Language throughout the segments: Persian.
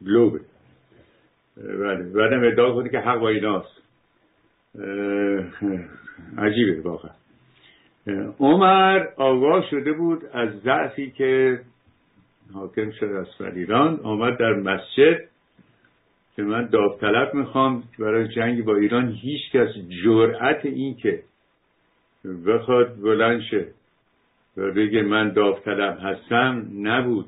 گلوبه. بعدم ادعا کنه که حق با ایناست. عجیبه واقعا. عمر آگاه شده بود از ضعفی که حاکم شد از ایران، آمد در مسجد که من داوطلب میخوام برای جنگ با ایران. هیچ کس جرأت این که بخواد بلند شه و بگه من داوطلب هستم نبود.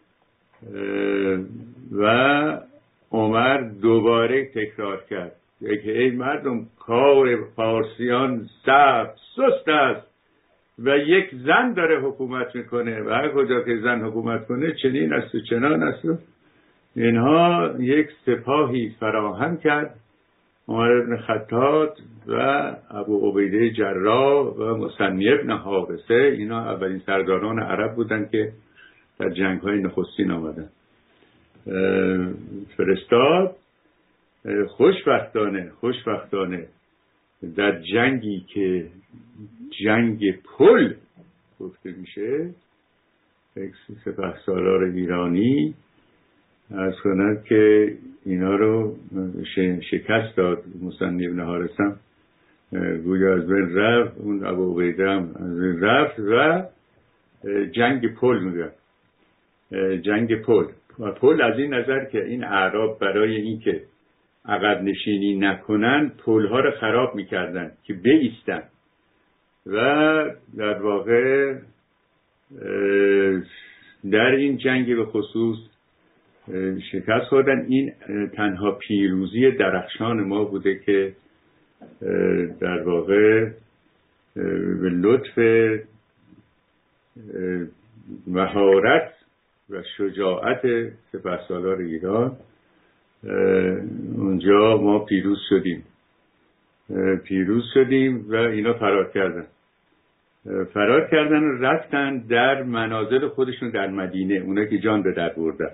و عمر دوباره تکرار کرد که ای مردم، کار پارسیان سست است و یک زن داره حکومت میکنه و هر کجا که زن حکومت کنه چنین است و چنان است. اینها یک سپاهی فراهم کرد. عمر بن خطاب و ابو عبیده جراح و مثنی بن حارثه، اینا اولین سرداران عرب بودن که در جنگ‌های نخستین آمدن. فرستاد. خوشبختانه در جنگی که جنگ پل گفته میشه، سپهسالار ایرانی از کند که اینا رو شکست داد. مثنی بن حارثه گویا از بین رفت، اون ابو عبیده هم از بین رفت و جنگ پل میگن. جنگ پل از این نظر که این اعراب برای این که عقب نشینی نکنن پلها رو خراب میکردن که بایستن و در واقع در این جنگ به خصوص شکست خوردن. این تنها پیروزی درخشان ما بوده که در واقع به لطف مهارت و شجاعت سپهسالار ایران اونجا ما پیروز شدیم و اینا فرار کردن و رفتن در منازل خودشون در مدینه، اونا که جان به در بردن.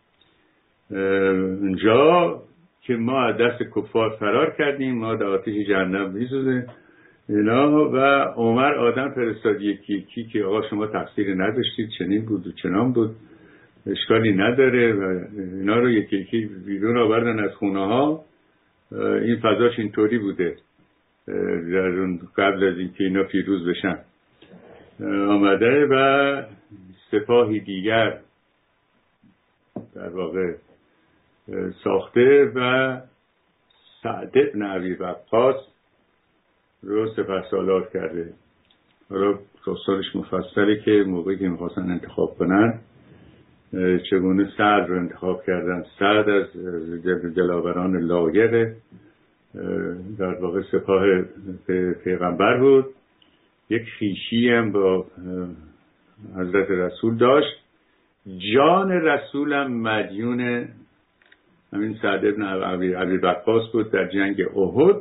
اونجا که ما از دست کفار فرار کردیم، ما در آتش جهنم میسوزه اینا. و عمر آدم فرستاد یکی که آقا شما تقصیری نداشتید، چنین بود و چنان بود، اشکالی نداره. و اینا رو یکی بیرون آوردن از خونه ها. این فضاش اینطوری بوده در اون قبل از اینکه اینا پیروز بشن. آمده و سپاهی دیگر در واقع ساخته و سعد بن ابی وقاص رو سپهسالار کرده. حالا داستانش مفصله که موقعی که میخواستن انتخاب کنن چگونه سعد رو انتخاب کردن. سعد از دلاوران لایق در واقع سپاه پیغمبر بود. یک خویشی هم با حضرت رسول داشت. جان رسولم مدیون همین سعد ابن ابی وقاص بود در جنگ احد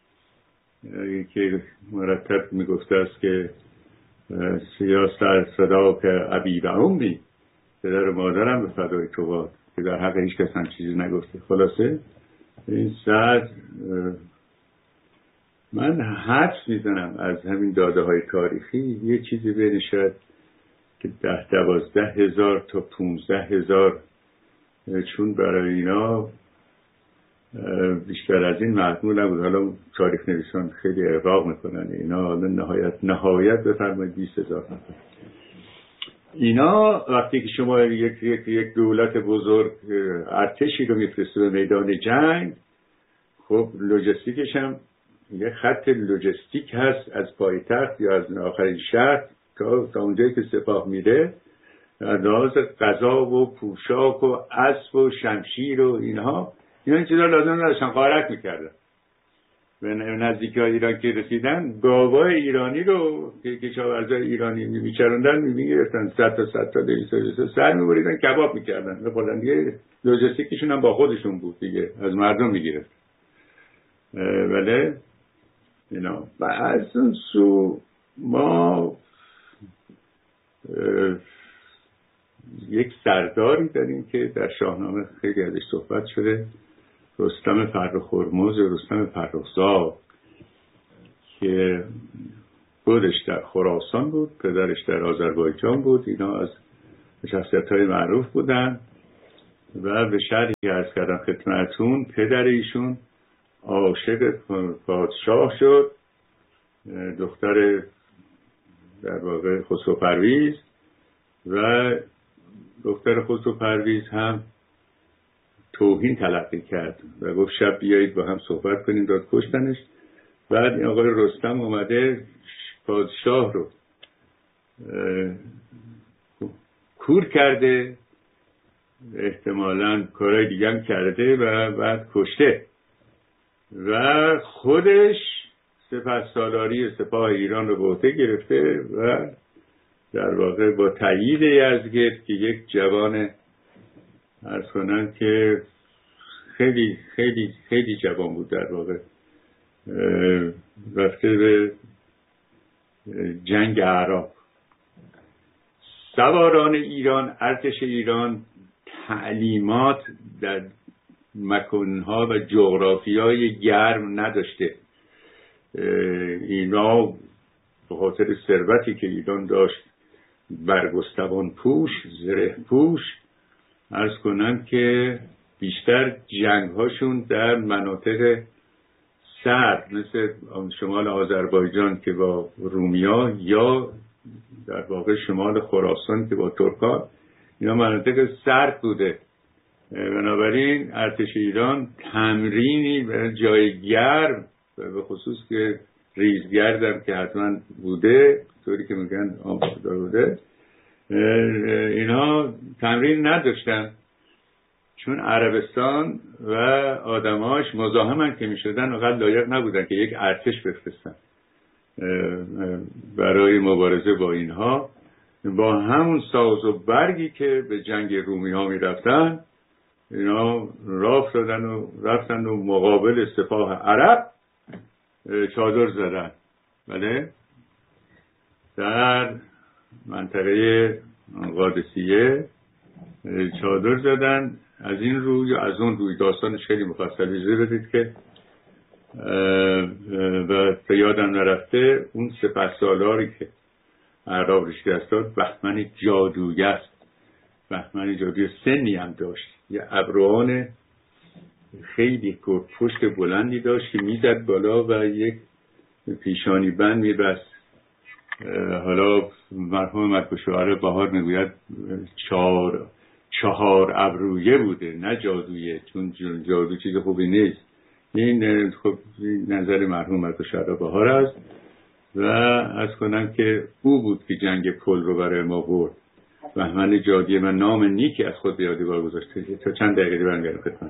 که مرتب میگفته است که سیاست صدا که ابی و امی، پدر و مادرم به فدای تو باد، که در حق هیچ کس هم چیزی نگفته. خلاصه این سعد، من حدس میزنم از همین داده های تاریخی یه چیزی بین شاید که 10-12 هزار تا 15 هزار، چون برای اینا بیشتر از این محمول نبود. حالا تاریخ نویسان خیلی اغراق میکنن اینا، نهایت بفرمایید 20,000 نفر. اینا وقتی که شما یک دولت بزرگ ارتشی رو میفرسته به میدان جنگ، خب لوجستیکش هم یه خط لوجستیک هست از پایتخت یا از آخرین شهر تا اونجایی که سپاه میره، لحاظ غذا و پوشاک و اسب و شمشیر و اینها این چیزا لازم نداشتن، غارت میکردن. به نزدیکی ایران که رسیدن، گاوای ایرانی رو که کشاورزای ایرانی میچروندن میگرفتن، 100 تا 200 سر میبریدن کباب میکردن. به خودن دیگه لوجستیکشون هم با خودشون بود دیگه، از مردم میگرفت. ولی اینا و از اون سو ما یک سرداری داریم که در شاهنامه خیلی ازش صحبت شده، رستم فرخ هرمز، رستم فرخزاد، که خودش در خراسان بود، پدرش در آذربایجان بود. اینا از شخصیت‌های معروف بودن و به شرحی عرض کردم خدمتتون، پدر ایشون عاشق پادشاه شد، دختر در واقع خسرو پرویز، و دختر خسرو پرویز هم توهین تلقی کرد و گفت شب بیایید با هم صحبت کنیم، داد کشتنش. بعد این آقای رستم اومده پادشاه رو کور کرده، احتمالاً کارهای دیگه هم کرده و بعد کشته و خودش سپهسالاری سپاه ایران رو به عهده گرفته و در واقع با تایید یزدگرد که یک جوان عرض کنم که خیلی خیلی خیلی جوان بود، در واقع رفته به جنگ اعراب. سواران ایران، ارتش ایران تعلیمات در مکانها و جغرافیای گرم نداشته. اینا به خاطر ثروتی که ایران داشت، برگستوان پوش، زره پوش، عرض کنم که بیشتر جنگ هاشون در مناطق سرد مثل شمال آذربایجان که با رومیا یا در واقع شمال خراسان که با ترکان، اینا مناطق سرد بوده. بنابراین ارتش ایران تمرینی به جای گرم و به خصوص که ریزگردم که حتما بوده، طوری که میگن آمادار بوده، اینا تمرین نداشتن، چون عربستان و آدماش مزاحمن که میشدن اقل لایق نبودن که یک ارتش بفرستن برای مبارزه با اینها. با همون ساز و برگی که به جنگ رومی ها میرفتن، اینا رفتن و مقابل سپاه عرب چادر زدن. بله، در منطقه قادسیه چادر زدن. از این روی یا از اون روی داستانش خیلی مفصل اجازه بدید که و یادم نرفته اون سپهسالاری که اعراب شکست داد بهمن جادویی است. بهمن جادویی سنی هم داشت، یه ابروان خیلی پشت بلندی داشت که میزد بالا و یک پیشانی بند میبست. حالا مرحوم مکشوهر بهار میگوید 4 ابرویه بوده، نه جادویه، چون جادو چیز خوبی نیست. این خب نظر مرحوم مکشوهر بهار است و از کنم که او بود که جنگ پل رو برای ما برد. بهمن جادویی من نام نیکی از خود به یادگار گذاشته. تا چند دقیقه برمیگردم خدمت.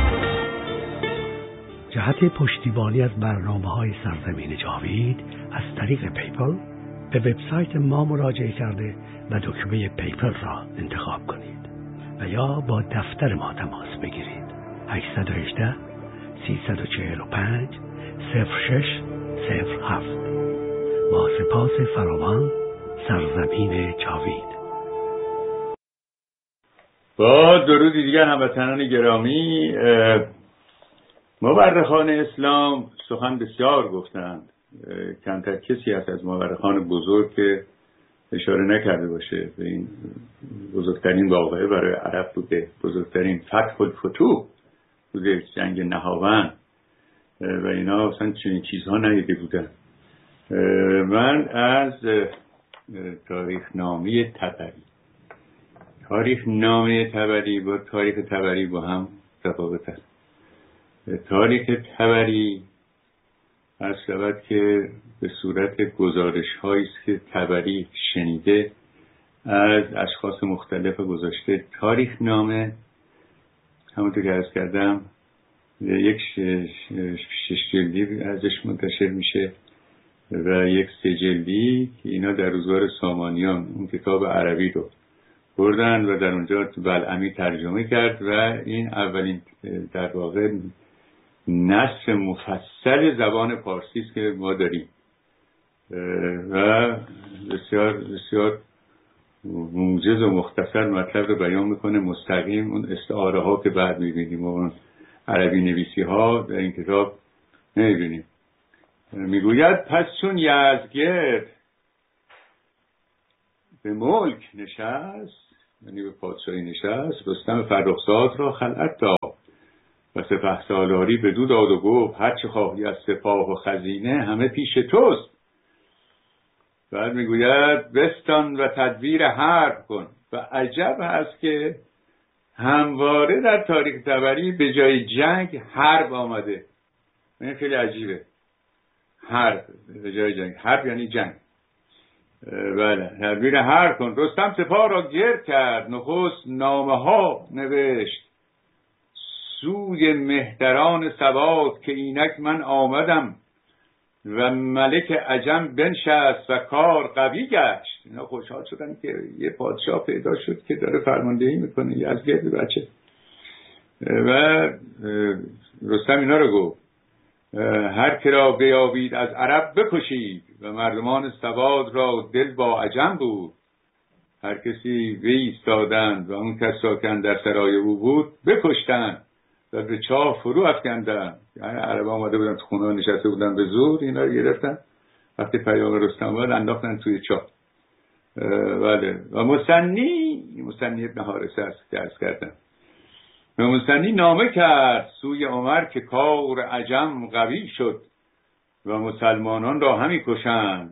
جهت پشتیبانی از برنامه‌های سرزمین جاوید از طریق پیپل به وبسایت ما مراجعه کرده و دکمه پیپل را انتخاب کنید و یا با دفتر ما تماس بگیرید. 818 345 0607. با سپاس فراوان، سرزمین جاوید. با درودی دیگر هموطنان گرامی، مورخان اسلام سخن بسیار گفتند. کمتر کسی هست از مورخان بزرگ که اشاره نکرده باشه به این بزرگترین واقعه برای عرب بوده، بزرگترین فتح الفتوح بوده، جنگ نهاوند و اینا اصلا چنین چیزها ندیده بودن. من از تاریخنامه طبری با تاریخ طبری با هم تفاوت است. تاریخ طبری عرض شود که به صورت گزارش هایی است که طبری شنیده از اشخاص مختلف گذاشته. تاریخ نامه همونطور که عرض کردم یک 6 جلدی ازش منتشر میشه و یک 3 جلدی که اینا در روزگار سامانیان اون کتاب عربی رو بردن و در اونجا بلعمی ترجمه کرد و این اولین در واقع نصر مفصل زبان پارسی است که ما داریم و بسیار بسیار موجز و مختصر مطلب رو بیان میکنه مستقیم. اون استعاره ها که بعد میبینیم و اون عربی نویسی ها در این کتاب نمیبینیم. میگوید پس چون یزدگرد به ملک نشست، یعنی به پادشاهی نشست. رستم فرخزاد را خلعت داد و سپهسالاری بدو داد و گفت هر چه خواهی از سپاه و خزینه همه پیش توست. بعد میگوید بستان و تدبیر حرب کن. و عجب هست که همواره در تاریخ طبری به جای جنگ حرب آمده. این خیلی عجیبه. حرب به جای جنگ. حرب یعنی جنگ. بله. تدبیر حرب کن. رستم سپاه را گرد کرد، نخست نامه ها نوشت سوی مهتران سواد که اینک من آمدم و ملک عجم بنشست و کار قوی گشت. اینا خوشحال شدن که یه پادشاه پیدا شد که داره فرماندهی میکنه از گرد بچه. و رستم اینا رو گفت هر که را بیابید از عرب بکشید و مردمان سواد را دل با عجم بود. هر کسی ایستادند و اون کس را که در سرای او بود بکشتند و به چاه فرو افکندند. یعنی عرب آمده بودن تو خونه نشسته بودن به زور، اینا رو گرفتن وقتی پیام رستم آمد انداختن توی چاه. بله. و مسنی ابن حارثه است که عرض کردم. و مسنی نامه کرد سوی عمر که کار عجم قوی شد و مسلمانان را همی کشند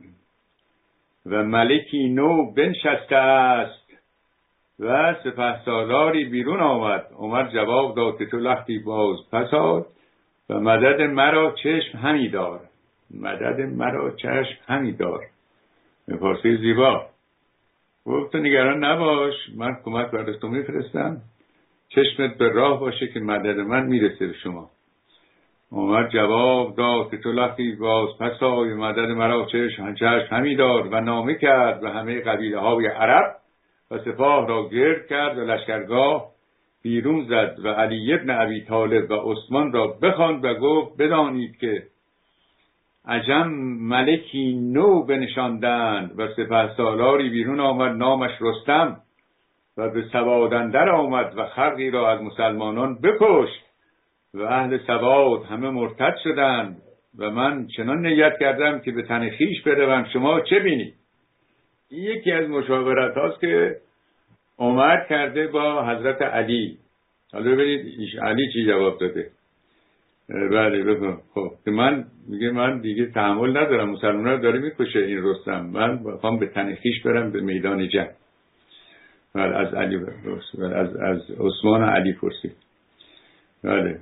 و ملکی نو بنشسته است و سپهسالاری بیرون آمد. عمر جواب داد که تو لختی باز پساد و مدد مرا چشم همی دار. مدد مرا چشم همی دار. به فارسی زیبا گفت تو نگران نباش، من کمک برای تو میفرستم، چشمت به راه باشه که مدد من میرسه به شما. عمر جواب داد که تو لختی باز پسای مدد مرا چشم همی دار و نامه کرد و همه قبیله های عرب و سپاه را گرد کرد و لشکرگاه بیرون زد و علی ابن ابی طالب و عثمان را بخواند و گفت بدانید که عجم ملکی نو بنشاندند و سپهسالاری بیرون آمد نامش رستم و به سواد اندر آمد و خلقی را از مسلمانان بکشت و اهل سواد همه مرتد شدند و من چنان نیت کردم که به تن خویش بروم، شما چه بینید؟ این یکی از مشاورت هاست که عمر کرده با حضرت علی. حالا ببینید علی چی جواب داده. بله بگم خب که من دیگه تحمل ندارم، مسلمان رو داره میکشه این رستم، من بخوام به تن خویش برم به میدان جنگ. بله از علی از عثمان علی پرسید. بله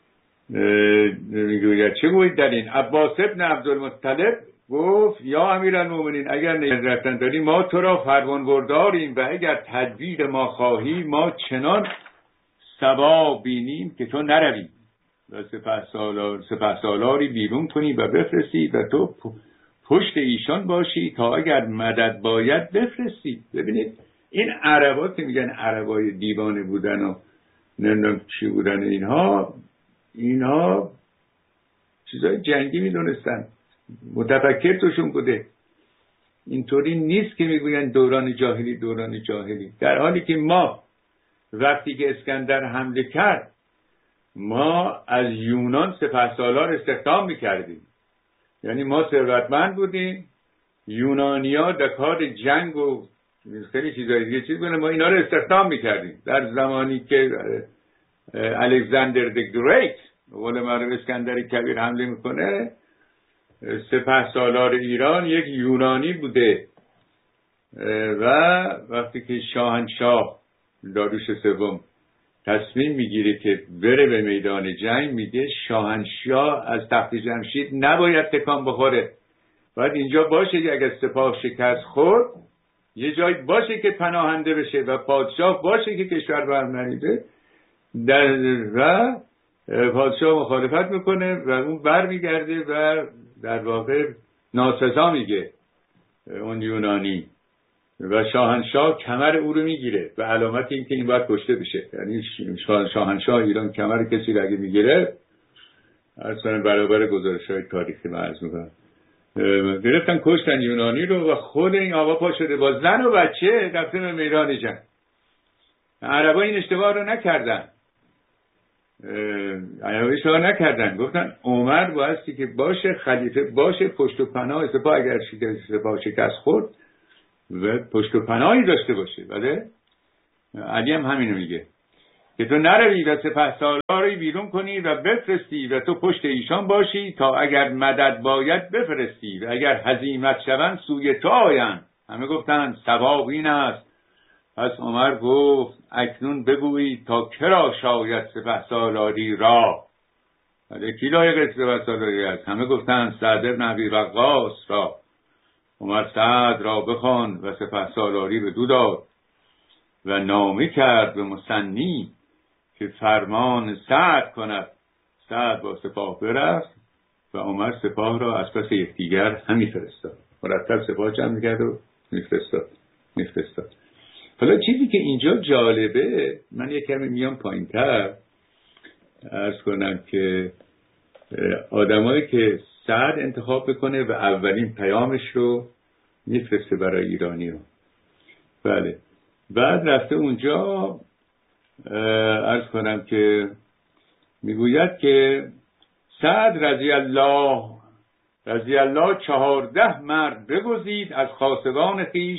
میگوید چه گویید در این؟ عباس ابن عبدالمطلب گفت یا امیرالمومنین اگر نگرفتن داری ما تو را فرمان برداریم و اگر تدبیر ما خواهی ما چنان سبا بینیم که تو نروی و سپهسالاری بیرون کنی و بفرستی و تو پشت ایشان باشی تا اگر مدد باید بفرستی. ببینید این عربا که میگن عربای دیوانه بودن و نمیدونم چی بودن، اینها چیزای جنگی میدونستن، متفکر توشون بوده. اینطوری نیست که میگوین دوران جاهلی، در حالی که ما وقتی که اسکندر حمله کرد ما از یونان سپهسالار استخدام میکردیم، یعنی ما ثروتمند بودیم، یونانیا در کار جنگ و خیلی چیزای دیگه ما اینا رو استخدام میکردیم. در زمانی که الکساندر د گریت قول معروف اسکندر کبیر حمله میکنه، سپهسالار ایران یک یونانی بوده و وقتی که شاهنشاه داریوش سوم تصمیم میگیره که بره به میدان جنگ، میگه شاهنشاه از تخت جمشید نباید تکان بخوره، باید اینجا باشه که اگر سپاه شکست خورد یه جای باشه که پناهنده بشه و پادشاه باشه که کشور برم نریزه. و پادشاه مخالفت میکنه و اون بر میگرده و در واقع ناسزا میگه اون یونانی و شاهنشاه کمر او رو میگیره به علامت این که این باید کشته بشه. یعنی شاهنشاه ایران کمر کسی رو اگه میگیره اصلا برابر گزارش‌های تاریخی من عرض میکنم گرفتن کشتن یونانی رو و خود این آقا پا شده با زن و بچه رفته به میدان جنگ. عربا این اشتباه رو نکردن، گفتن عمر بایستی که باشه، خلیفه باشه، پشت و پناه سپاه اگر سپاه شکست خورد و پشت و پناهی داشته باشه. بله علی هم همینو میگه که تو نروی و سپهسالاری بیرون کنی و بفرستی و تو پشت ایشان باشی تا اگر مدد باید بفرستی و اگر هزیمت شوند سوی تو آیند. همه گفتند صواب این است. پس عمر گفت اکنون بگویید تا کرا شاید سپهسالاری را. ولی کی لایق سپهسالاری است؟ همه گفتند سعد بن ابی وقاص را. عمر سعد را بخواند و سپهسالاری بدو داد و نامه کرد به مصنی که فرمان سعد کند. سعد با سپاه برفت و عمر سپاه را از پس یکدیگر همی فرستاد. مرتب سپاه جمع می‌کرد و میفرستاد. حالا چیزی که اینجا جالبه، من یک کمی میام پایین‌تر عرض کنم که آدمایی که سعد انتخاب بکنه و اولین پیامش رو میفرسته برای ایرانی‌ها. بله. بعد رفته اونجا عرض کنم که میگوید که سعد رضی الله 14 مرد بگزید از خاصگان خویش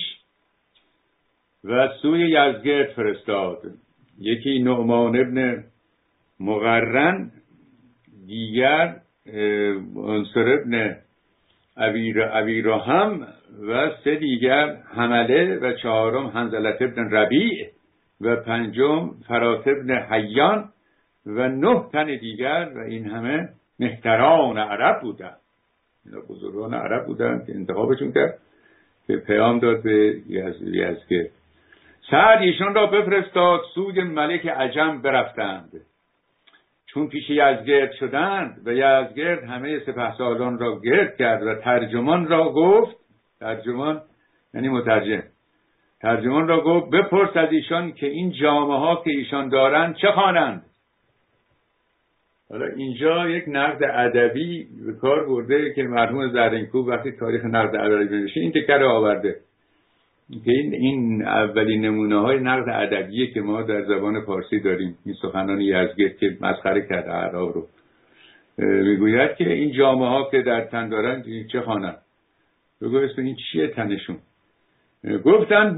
و سوی یزدگرد فرستاد. یکی نعمان ابن مقرن، دیگر انصر ابن ابی رحم و 3 دیگر حمله و 4م حنظله ابن ربیع و 5م فرات ابن حیان و 9 تن دیگر و این همه مهتران عرب بودند. اینا بزرگان عرب بودند که انتخابشون کرد که پیام داد به یزدگرد. سعد ایشان را بفرستاد سوی ملک عجم برفتند. چون پیش یزدگرد شدند و یزدگرد همه سپهسالاران را گرد کرد و ترجمان را گفت، ترجمان یعنی مترجم، ترجمان را گفت بپرس از ایشان که این جامه ها که ایشان دارند چه خوانند. حالا اینجا یک نقد ادبی به کار برده که مرحوم زرینکوب وقتی تاریخ نقد ادبی بنویسه این تکه رو آورده که این اولین نمونه های نقد ادبیه که ما در زبان فارسی داریم. این سخنان یزدگرد که مسخره کرده اعراب رو، میگوید که این جامه ها که در تن دارن چه خوانند. بگو اسم این چیه تنشون؟ گفتن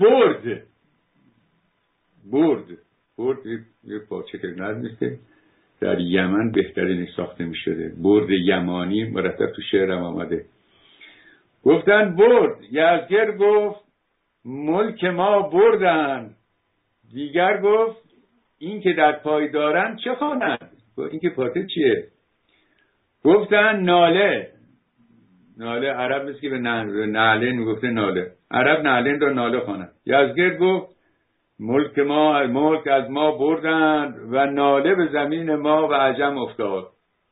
برد یه پارچه که نرمیسته در یمن بهترین ساخته می شده. برد یمانی مرتب تو شعرم آمده. گفتن برد. یزدگرد گفت ملک ما بردند. دیگر گفت این که در پای دارند چه خوانند؟ این که پاته چیه؟ گفتن ناله عرب مثل که به نعله میگفته ناله. عرب نعلین را ناله خوانند. یزدگرد گفت ملک از ما بردند و ناله به زمین ما و عجم افتاد.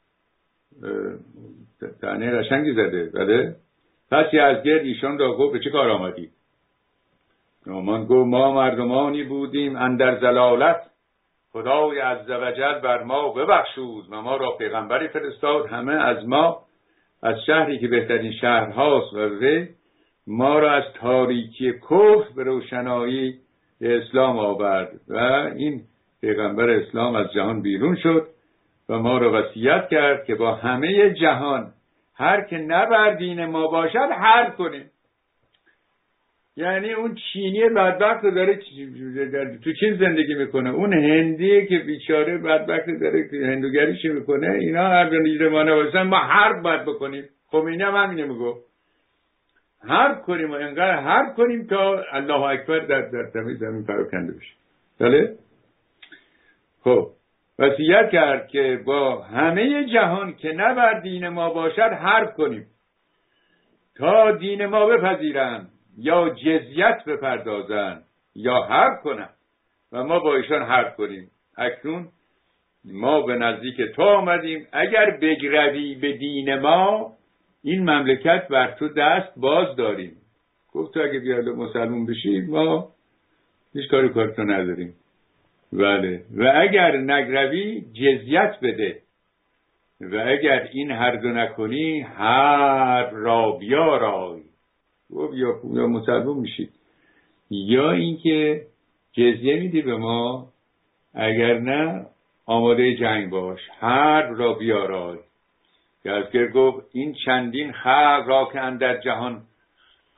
تعنی قشنگی زده. بله. پس یزدگرد ایشان را گفت به چه کار آمدی؟ نعمان گفت ما مردمانی بودیم اندر ضلالت، خدای عزوجل بر ما ببخشود و ما را پیغمبری فرستاد همه از ما، از شهری که بهترین شهر هاست و ما را از تاریکی کفر به روشنایی اسلام آورد و این پیغمبر اسلام از جهان بیرون شد و ما را وصیت کرد که با همه جهان هر که نه بر دین ما باشد حرب کنیم. یعنی اون چینی بدبخت داره تو چین زندگی میکنه، اون هندی که بیچاره بدبخت داره هندوگریش میکنه، اینا هر جا ما نباشن ما حرب باید بکنیم. خمینی هم همینه میگو حرب کنیم و انقدر حرب کنیم تا الله اکبر در تمام زمین پراکنده بشه. بله؟ خب وصیت کرد که با همه جهان که نه بر دین ما باشد حرب کنیم تا دین ما بپذیرند یا جزیت بپردازند یا حرب کنند و ما با ایشان حرب کنیم. اکنون ما به نزدیک تو آمدیم، اگر بگروی به دین ما این مملکت بر تو دست باز داریم. گفت تو اگه بیاد مسلمون بشی ما هیچ کارتو نداریم. بله. و اگر نگروی جزیت بده و اگر این هر دو نکنی هر را بیارای. گفت یا مسلمون میشید یا اینکه جزیه میدی به ما، اگر نه آماده جنگ باش. هر را بیارای. یزدگرد گفت این چندین خلق را که اندر جهان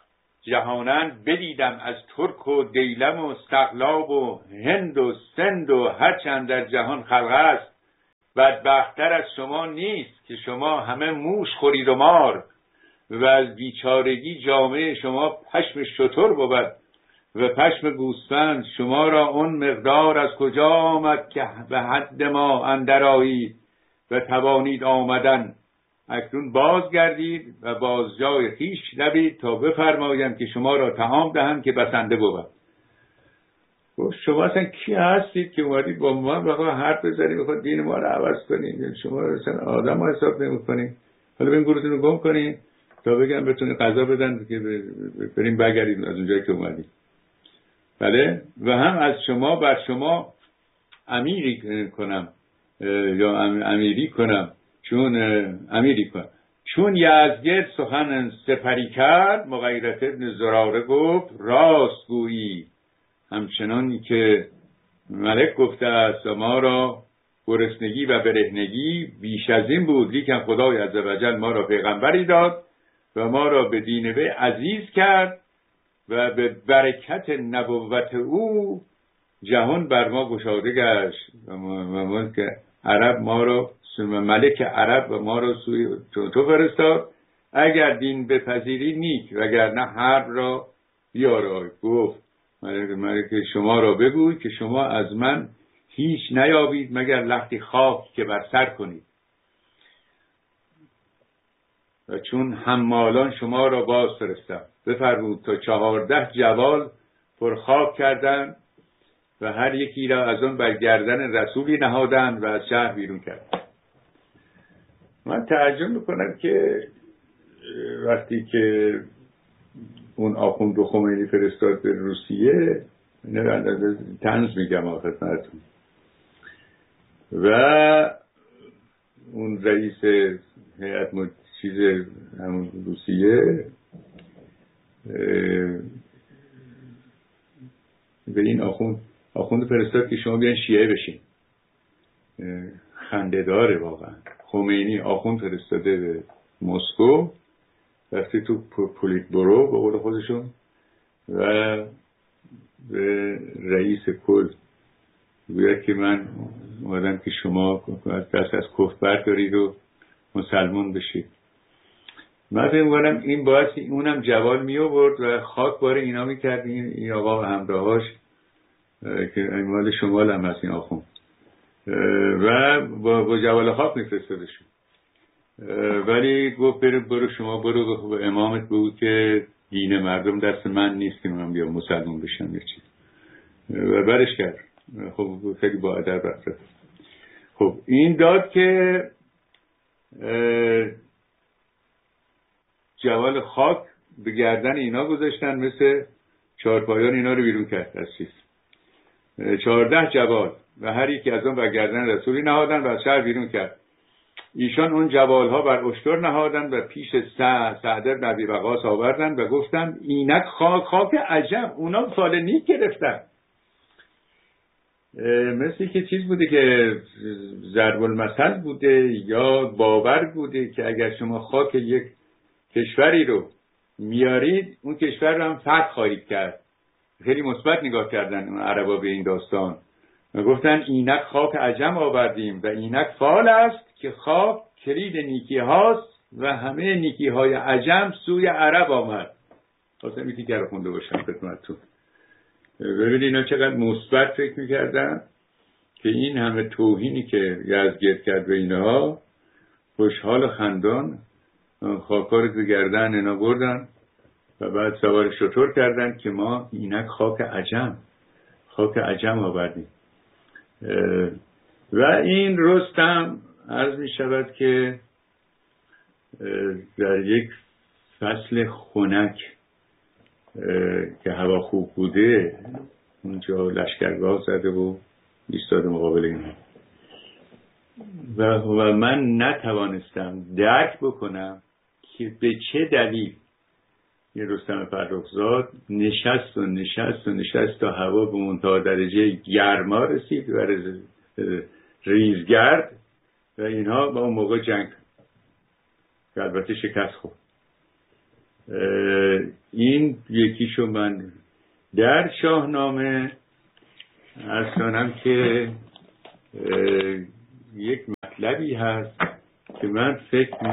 جهانند بدیدم از ترک و دیلم و استقلاب و هند و سند و هرچند در جهان خلق است، بدبختر از شما نیست که شما همه موش خورید و مار، و از بیچارگی جامعه شما پشم شتر بود و پشم گوسفند. شما را اون مقدار از کجا آمد که به حد ما اندر آیید و توانید آمدن؟ اکنون بازگردید و باز جای خویش روید تا بفرمایم که شما را طعام دهم که بسنده بود. شما اصلا کی هستید که اومدید با ما بخواه حرف بزنید، بخواه دین ما رو عوض کنید؟ شما اصلا آدم ها حساب نمی‌کنید. حالا بریم گروهتون رو گم کنید تا بگم بتونید غذا بدن که بریم بگردید از اونجایی که اومدید. بله. و هم از شما بر شما امیری کنم یا امیری کنم چون یزدگرد سخن سپری کرد، مغیرت ابن زراره گفت راست گویی، همچنان که ملک گفته است و ما را گرسنگی و برهنگی بیش از این بود، لیکن خدای عزوجل ما را پیغمبری داد و ما را به دین وی عزیز کرد و به برکت نبوت او جهان بر ما گشاده گشت و ملک عرب ما را ملک عرب و ما را سوی تو فرستاد. اگر دین بپذیری نیک وگرنه حرب را بیارای. گفت ملک شما را بگوی که شما از من هیچ نیابید مگر لختی خاک که بر سر کنید، و چون حمالان شما را باز فرستم. بفرمود تا 14 جوال پر خاک کردند و هر یکی را از آن بر گردن رسولی نهادند و از شهر بیرون کردند. من تعجب میکنم که وقتی که اون آخوند خمینی فرستاد به روسیه، طنز میگم خدمتتون، و اون رئیس هیئت همون روسیه به این آخوند فرستاد که شما بیان شیعه بشین. خنده داره واقعا. خمینی آخوند فرستاده به مسکو، رفته تو پولیت برو به قول خودشون و به رئیس کل گوید که من اومدم که شما دست از کفر بردارید و مسلمان بشید. من فکر می‌کنم این باعث اونم جوال می آورد و خاک باره اینا می‌کرد. این آقا و همراهاش که مال شمال هم هست این آخوند، و با جوال خاک می‌فرستادشون. ولی گفت برو شما برو به امامت بگو که دین مردم دست من نیست که من بیام مسلمان بشم یه چیز، و برش کرد. خب خیلی با ادب رفت. خب این داد که جوال خاک به گردن اینا گذاشتن، مثل چهارپایان اینا رو بیرون کرد از چیز. 14 جوال و هر یکی از اون بر گردن رسولی نهادن و از شهر بیرون کرد. ایشان اون جوالها بر اشتر نهادن و پیش سعد بن ابی وقاص آوردن و گفتن اینک خاک عجم. اونا فال نیک گرفتن. مثل که چیز بوده که ضرب المثل بوده یا باور بوده که اگر شما خاک یک کشوری رو میارید اون کشور رو هم فتح خواهید کرد. خیلی مثبت نگاه کردن اون عربا به این داستان و گفتن اینک خاک عجم آوردیم و اینک فال است که خاک کلید نیکی هاست و همه نیکی های عجم سوی عرب آمد. خواستم این دیگر رو خونده باشم خدمتتون. ببینید اینا چقدر مثبت فکر میکردن که این همه توهینی که یزدگرد کرد به اینها، خوشحال و خندان خاکار به گردن اینا بردن و بعد سوار شتر کردن که ما اینک خاک عجم آوردیم. و این رستم عرض می شود که در یک فصل خنک که هوا خوب بوده اونجا لشکرگاه زده و ایستاده مقابل اینا و من نتوانستم درک بکنم که به چه دلیل یه رستم فرخزاد نشست تا هوا به منتهی درجه گرما رسید و ریزگرد و اینها با اون موقع جنگ که البته شکست خورد. این یکیشو من در شاهنامه عرض کنم که یک مطلبی هست که من فکر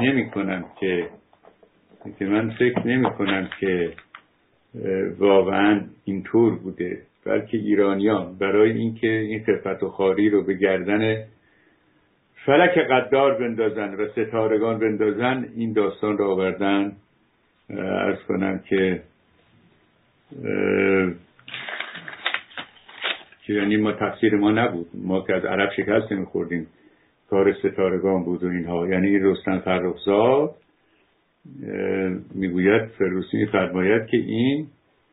نمی کنم که واقعا اینطور بوده، بلکه ایرانیان برای اینکه این خفت و خواری رو به گردن فلک قدار بندازن و ستارگان بندازن این داستان رو آوردن. عرض کنم که یعنی ما تقصیر ما نبود، ما که از عرب شکست نمیخوردیم، کار ستارگان بود و اینها. یعنی رستم فرخزاد میگوید، فردوسی میفرماید که این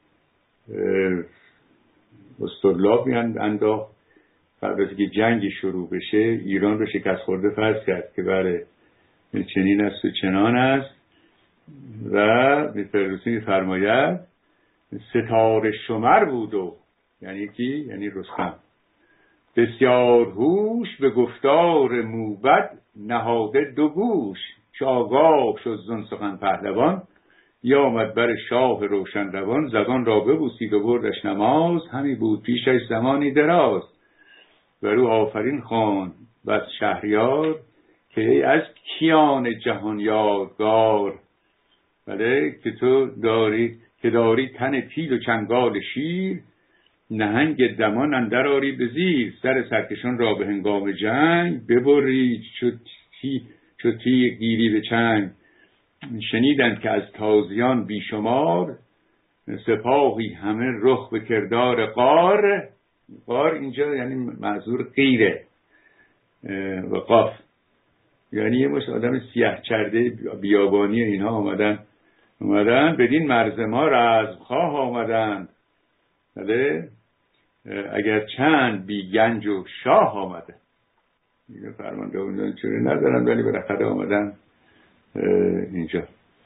استرلاب انداخت قبل از که جنگی شروع بشه، ایران رو شکست خورده فرض کرد که بله چنین است و چنان است، و فردوسی میفرماید ستاره شمر بود و یعنی کی؟ یعنی رستم بسیار هوش به گفتار موبد نهاده دو گوش، چو آگاه شد زن سخن پهلوان بیامد بر شاه روشن روان، زبان را ببوسید و بردش نماز همی بود پیشش زمانی دراز، برو آفرین خواند بس شهریار که ای از کیان جهان یادگار، بله که تو داری تن پیل و چنگال شیر، نهنگ دمان اندر آری به زیر، سر سرکشان را به هنگام جنگ ببری چو تیغ گیری به چنگ، شنیدند که از تازیان بیشمار سپاهی همه رخ به کردار غار. غار اینجا یعنی منظور غیره و قاف، یعنی یه مشت آدم سیاه چرده بیابانی اینها آمدن بدین مرز ما رزمخواه آمدن، بله اگر چند بی گنج و شاه آمدن. این فرمانده اون چوری ندارن ولی بالاخره آمدن اینجا.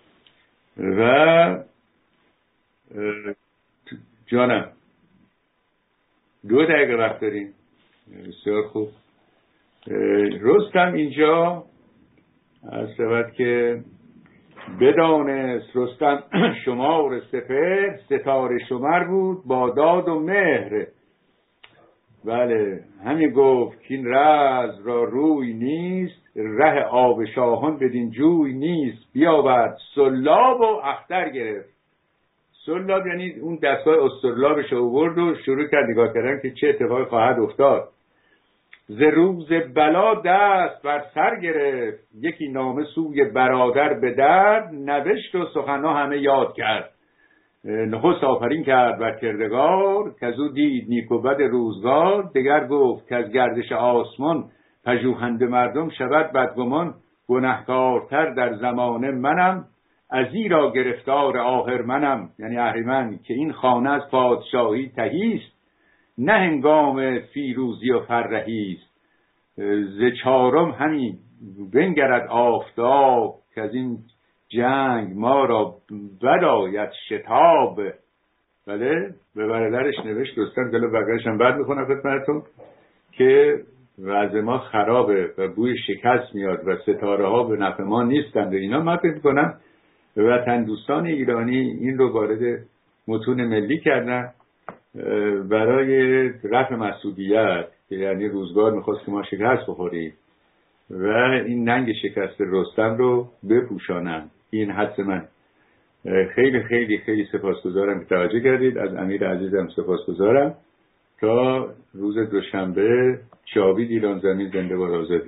و جانم 2 دقیقه وقت داریم، بسیار خوب. رستم اینجا از سبب که بدانست رستم شمار سپهر، ستاره شمر بود با داد و مهر، بله همین گفت که این رز را روی نیست، ره آب شاهان بدین جوی نیست، بیاورد سلاب و اختر گرفت. سلاب یعنی اون دستگاه استرلابش آورد و شروع کرد نگاه کردن که چه اتفاقی خواهد افتاد. ز روز بلا دست بر سر گرفت، یکی نامه سوی برادر به درد، نوشت و سخنها همه یاد کرد. نخست آفرین کرد بر کردگار، که از او دید نیک و بد روزگار. دگر گفت که از گردش آسمان، پژوهنده مردم شود بدگمان. گنهکارتر در زمان منم، ازیرا گرفتار آهرمنم. یعنی اهریمن که این خانه از پادشاهی تهیست، نه هنگام فیروزی و فرهیست. ز چارم همین بنگرد آفتاب، که از این جنگ ما را بداید شتاب. بله به برادرش نوشت رستم، جلو بقیه‌اش هم بعد میخونم خدمتتون، که وضع ما خرابه و بوی شکست میاد و ستاره ها به نفع ما نیستند و اینا. من فکر میکنم وطن دوستان ایرانی این رو وارد متون ملی کردن برای رفع مسئولیت، که یعنی روزگار میخواست که ما شکست بخوریم و این ننگ شکست رستم رو بپوشانن. این حدس من. خیلی خیلی خیلی سپاسگزارم که توجه کردید. از امیر عزیزم سپاسگزارم. تا روز دوشنبه جاوید ایران زمین زنده باد آزادی.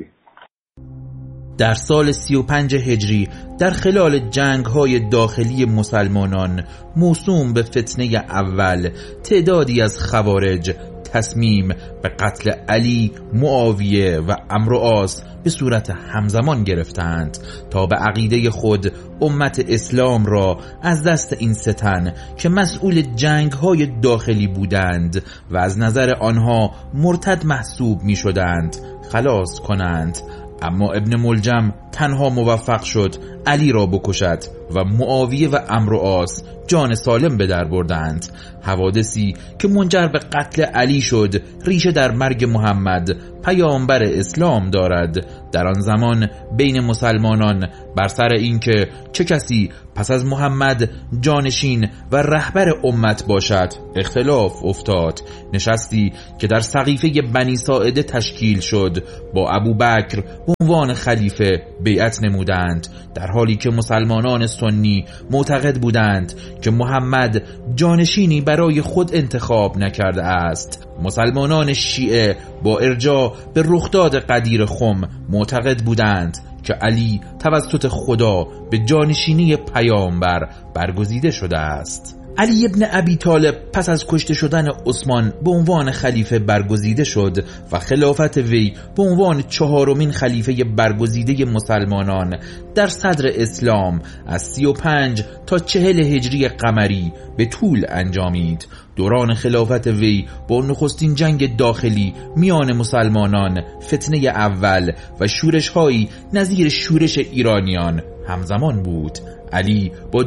در سال 35 هجری در خلال جنگ‌های داخلی مسلمانان موسوم به فتنه اول، تعدادی از خوارج تصمیم به قتل علی، معاویه و عمرو و عاص به صورت همزمان گرفتند تا به عقیده خود امت اسلام را از دست این ستن که مسئول جنگ‌های داخلی بودند و از نظر آنها مرتد محسوب می شدند خلاص کنند. اما ابن ملجم تنها موفق شد علی را بکشد و معاویه و عمرو و عاص جان سالم به در بردند. حوادثی که منجر به قتل علی شد ریشه در مرگ محمد پیامبر اسلام دارد. در آن زمان بین مسلمانان بر سر اینکه چه کسی پس از محمد جانشین و رهبر امت باشد اختلاف افتاد. نشستی که در سقیفه بنی ساعده تشکیل شد با ابوبکر به عنوان خلیفه بیعت نمودند، در حالی که مسلمانان سنی معتقد بودند که محمد جانشینی برای خود انتخاب نکرده است. مسلمانان شیعه با ارجاع به رخداد غدیر خم معتقد بودند که علی توسط خدا به جانشینی پیامبر برگزیده شده است. علی ابن ابی طالب پس از کشته شدن عثمان به عنوان خلیفه برگزیده شد و خلافت وی به عنوان 4مین خلیفه برگزیده مسلمانان در صدر اسلام از 35 تا 40 هجری قمری به طول انجامید. دوران خلافت وی با نخستین جنگ داخلی میان مسلمانان، فتنه اول و شورش‌هایی نظیر شورش ایرانیان همزمان بود. علی با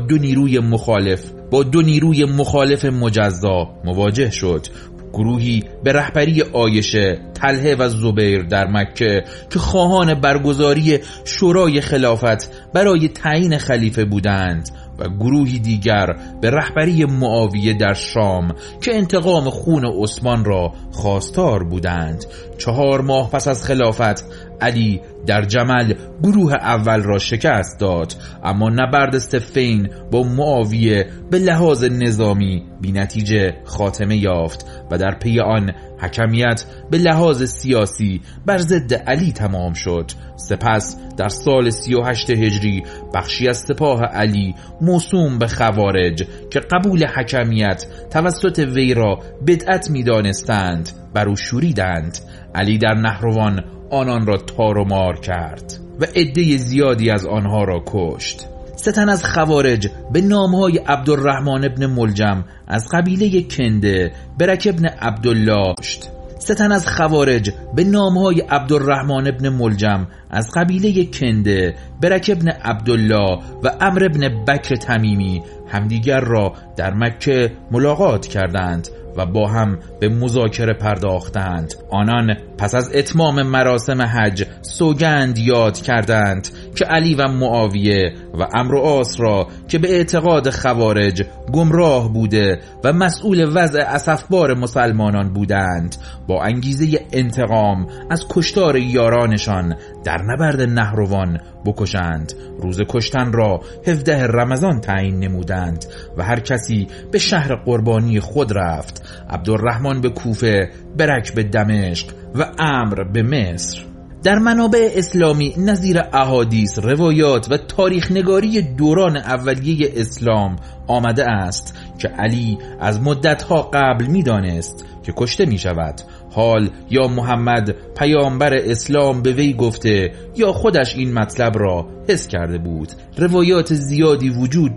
دو نیروی مخالف مجزا مواجه شد. گروهی به رهبری عایشه، طلحه و زبیر در مکه که خواهان برگزاری شورای خلافت برای تعیین خلیفه بودند و گروهی دیگر به رهبری معاویه در شام که انتقام خون عثمان را خواستار بودند. 4 ماه پس از خلافت علی در جمل گروه اول را شکست داد، اما نبرد صفین با معاویه به لحاظ نظامی بی نتیجه خاتمه یافت و در پی آن حکمیت به لحاظ سیاسی بر ضد علی تمام شد. سپس در سال 38 هجری بخشی از سپاه علی موسوم به خوارج که قبول حکمیت توسط وی را بدعت می دانستند بر او شوریدند. علی در نهروان آنان را تار و مار کرد و عده زیادی از آنها را کشت. 3 تن از خوارج به نامهای عبدالرحمن ابن ملجم از قبیله کنده، برک ابن عبدالله سه تن از خوارج به نامهای عبدالرحمن ابن ملجم از قبیله کنده، برک ابن عبدالله و عمرو ابن بکر تمیمی همدیگر را در مکه ملاقات کردند و با هم به مذاکره پرداختند. آنان پس از اتمام مراسم حج سوگند یاد کردند که علی و معاویه و عمرو و عاص را که به اعتقاد خوارج گمراه بوده و مسئول وضع اسفبار مسلمانان بودند، با انگیزه انتقام از کشتار یارانشان در نبرد نهروان بکشند. روز کشتن را 17 رمضان تعیین نمودند و هر کسی به شهر قربانی خود رفت. عبدالرحمن به کوفه، برک به دمشق و عمرو به مصر. در منابع اسلامی نظیر احادیث، روایات و تاریخ نگاری دوران اولیه اسلام آمده است که علی از مدتها قبل می دانست که کشته می شود. حال یا محمد پیامبر اسلام به وی گفته یا خودش این مطلب را حس کرده بود. روایات زیادی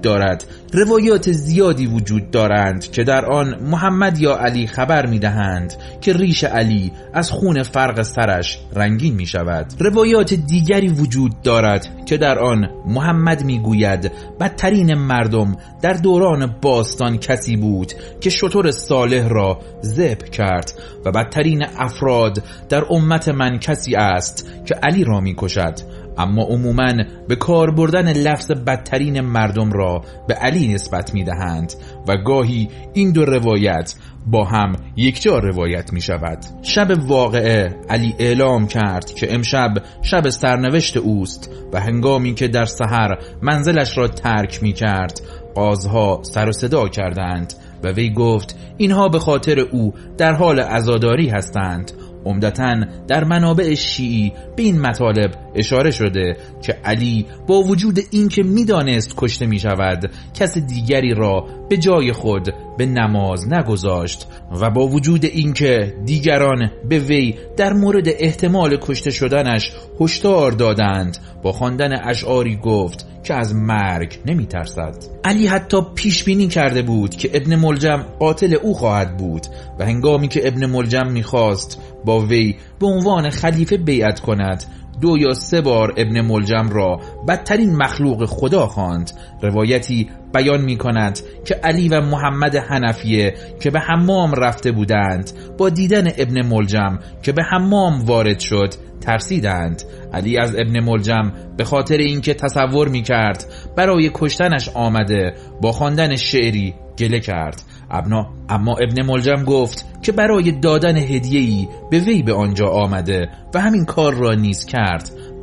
وجود دارند که در آن محمد یا علی خبر می دهند که ریش علی از خون فرق سرش رنگین می شود. روایات دیگری وجود دارد که در آن محمد می گوید بدترین مردم در دوران باستان کسی بود که شتر صالح را ذبح کرد و بدترین افراد در امت من کسی است که علی را می کشد. اما عموماً به کار بردن لفظ بدترین مردم را به علی نسبت می دهند و گاهی این دو روایت با هم یکجا روایت می شود. شب واقعه علی اعلام کرد که امشب شب سرنوشت اوست و هنگامی که در سحر منزلش را ترک می کرد غازها سر و صدا کردند و وی گفت اینها به خاطر او در حال عزاداری هستند. عمدتاً در منابع شیعی به این مطالب اشاره شده که علی با وجود اینکه میدانست کشته می شود کس دیگری را به جای خود به نماز نگذاشت و با وجود اینکه دیگران به وی در مورد احتمال کشته شدنش هشدار دادند با خواندن اشعاری گفت که از مرگ نمی ترسد. علی حتی پیش بینی کرده بود که ابن ملجم قاتل او خواهد بود و هنگامی که ابن ملجم می‌خواست با وی به عنوان خلیفه بیعت کند 2 یا 3 بار ابن ملجم را بدترین مخلوق خدا خواند. روایتی بیان می کند که علی و محمد حنفیه که به حمام رفته بودند با دیدن ابن ملجم که به حمام وارد شد ترسیدند. علی از ابن ملجم به خاطر اینکه تصور می کرد برای کشتنش آمده با خواندن شعری گله کرد. اما ابن ملجم گفت که برای دادن هدیه‌ای به وی به آنجا آمده و همین کار را نیز کرد.